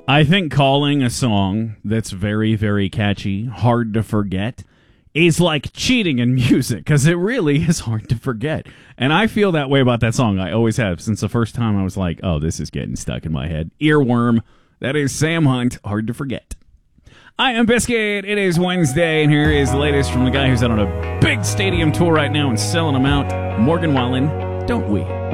I think calling a song that's very, very catchy hard to forget is like cheating in music, because it really is hard to forget. And I feel that way about that song. I always have. Since the first time I was like, oh, this is getting stuck in my head. Earworm. That is Sam Hunt, Hard to Forget. I am Biscuit. It is Wednesday, and here is the latest from the guy who's out on a big stadium tour right now and selling them out, Morgan Wallen. Don't we?